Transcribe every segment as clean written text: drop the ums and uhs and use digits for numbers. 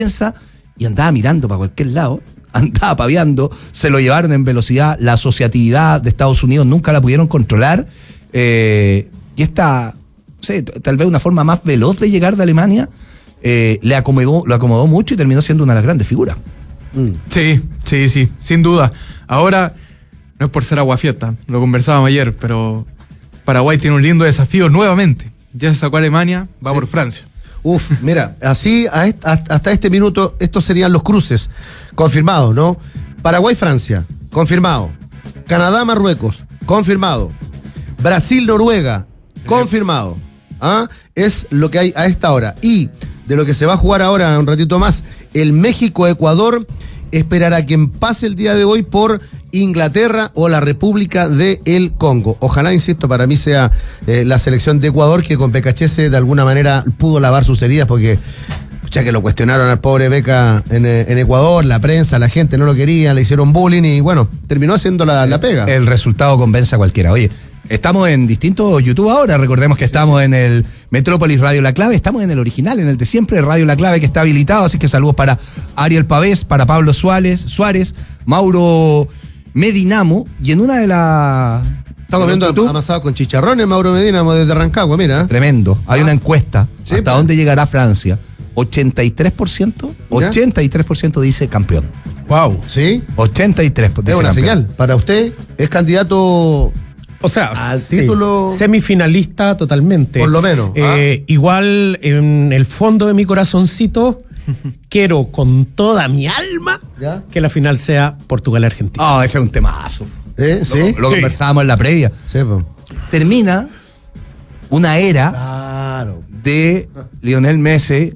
y andaba mirando para cualquier lado, andaba paviando, se lo llevaron en velocidad, la asociatividad de Estados Unidos nunca la pudieron controlar, y esta, no sé, tal vez una forma más veloz de llegar de Alemania, lo acomodó mucho y terminó siendo una de las grandes figuras. Sí, sin duda. Ahora, no es por ser aguafiesta, lo conversábamos ayer, pero Paraguay tiene un lindo desafío nuevamente. Ya se sacó a Alemania, va por Francia. Mira, así hasta este minuto, estos serían los cruces confirmados, ¿no? Paraguay-Francia, confirmado. Canadá-Marruecos, confirmado. Brasil-Noruega, confirmado. Es lo que hay a esta hora. Y de lo que se va a jugar ahora un ratito más, el México-Ecuador esperará que pase el día de hoy por Inglaterra o la República del Congo. Ojalá, insisto, para mí sea la selección de Ecuador, que con Becachese de alguna manera pudo lavar sus heridas, porque ya que lo cuestionaron al pobre Beca en Ecuador, la prensa, la gente no lo quería, le hicieron bullying y bueno, terminó haciendo la pega. El resultado convence a cualquiera. Oye, estamos en distintos YouTube ahora, recordemos que estamos en el Metrópolis Radio La Clave, estamos en el original, en el de siempre, Radio La Clave, que está habilitado, así que saludos para Ariel Pavés, para Pablo Suárez, Mauro Medinamo, y en una de las... Estamos viendo amasado con chicharrones, Mauro Medinamo, desde Rancagua, mira. Tremendo. Hay una encuesta, sí, ¿hasta dónde llegará Francia? 83% dice campeón. Wow. ¿Sí? 83%. Es una señal. Para usted, ¿es candidato... O sea, al título semifinalista totalmente. Por lo menos. Igual, en el fondo de mi corazoncito, quiero con toda mi alma que la final sea Portugal-Argentina. Ese es un temazo. ¿Sí? Lo conversábamos en la previa. Sí, pues. Termina una era de Lionel Messi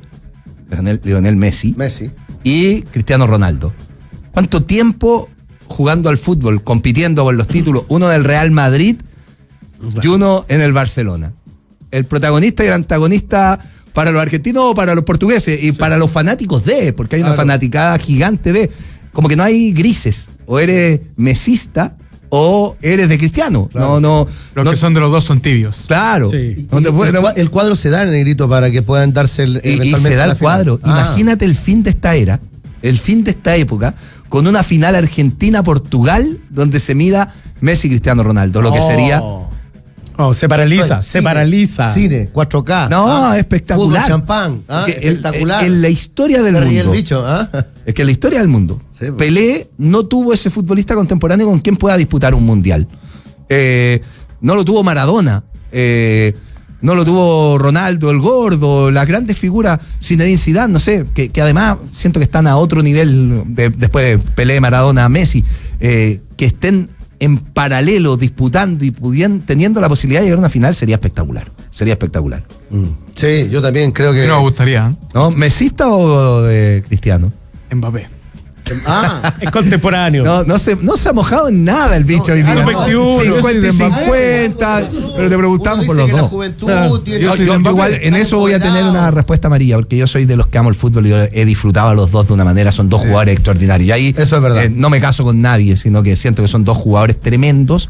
y Cristiano Ronaldo. ¿Cuánto tiempo jugando al fútbol, compitiendo por los títulos? Uno del Real Madrid y uno en el Barcelona. El protagonista y el antagonista para los argentinos o para los portugueses y para los fanáticos porque hay una fanaticada gigante como que no hay grises, o eres mesista o eres de Cristiano. Claro. Los que son de los dos son tibios. Claro. Sí. El cuadro se da, Negrito, para que puedan darse eventualmente. Y se da el cuadro. Imagínate el fin de esta era, el fin de esta época, con una final Argentina-Portugal donde se mida Messi y Cristiano Ronaldo, lo que sería... Se paraliza. Cine, 4K. No, espectacular. Fútbol, champán, espectacular. En la historia del mundo. El bicho, Es que en la historia del mundo, sí, Pelé no tuvo ese futbolista contemporáneo con quien pueda disputar un mundial. No lo tuvo Maradona. No lo tuvo Ronaldo, el gordo, las grandes figuras, Zinedine Zidane, no sé, que además siento que están a otro nivel después de Pelé, Maradona, Messi, que estén en paralelo disputando y teniendo la posibilidad de llegar a una final sería espectacular. Sí, yo también creo que... No me gustaría. ¿No? ¿Mesista o de Cristiano? Mbappé. Es contemporáneo. No se ha mojado en nada el bicho hoy día. 50 y 50, pero te preguntamos por los dos. Yo igual en eso voy a tener una respuesta amarilla, porque yo soy de los que amo el fútbol y yo he disfrutado a los dos de una manera. Son dos jugadores extraordinarios. Y ahí eso es verdad. No me caso con nadie, sino que siento que son dos jugadores tremendos.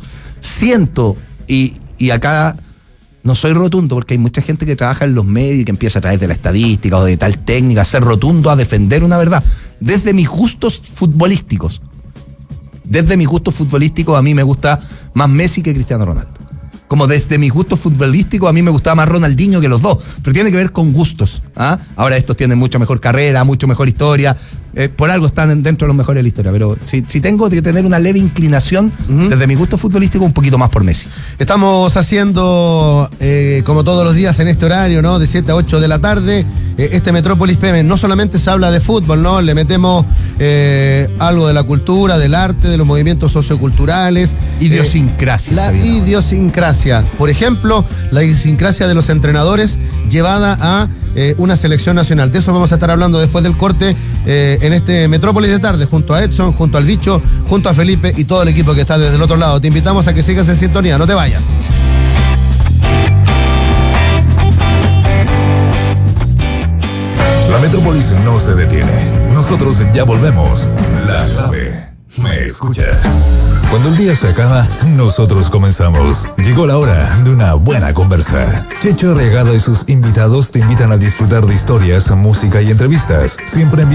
Y acá no soy rotundo, porque hay mucha gente que trabaja en los medios y que empieza a través de la estadística o de tal técnica a ser rotundo, a defender una verdad. Desde mis gustos futbolísticos, a mí me gusta más Messi que Cristiano Ronaldo. Como desde mis gustos futbolísticos, a mí me gustaba más Ronaldinho que los dos, pero tiene que ver con gustos. Ahora estos tienen mucha mejor carrera, mucho mejor historia, por algo están dentro de los mejores de la historia, pero si tengo que tener una leve inclinación desde mi gusto futbolístico, un poquito más por Messi. Estamos haciendo, como todos los días en este horario, ¿no? De 7 a 8 de la tarde, este Metrópolis PM. No solamente se habla de fútbol, ¿no? Le metemos algo de la cultura, del arte, de los movimientos socioculturales. Idiosincrasia. La idiosincrasia. Por ejemplo, la idiosincrasia de los entrenadores llevada a una selección nacional. De eso vamos a estar hablando después del corte en este Metrópolis de tarde, junto a Edson, junto al Bicho, junto a Felipe y todo el equipo que está desde el otro lado. Te invitamos a que sigas en sintonía, no te vayas. La Metrópolis no se detiene. Nosotros ya volvemos. La Clave. me escucha. Cuando el día se acaba, nosotros comenzamos. Llegó la hora de una buena conversa. Checho Arriagada y sus invitados te invitan a disfrutar de historias, música y entrevistas, siempre en